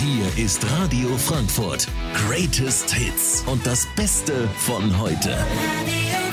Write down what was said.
Hier ist Radio Frankfurt. Greatest Hits und das Beste von heute. Radio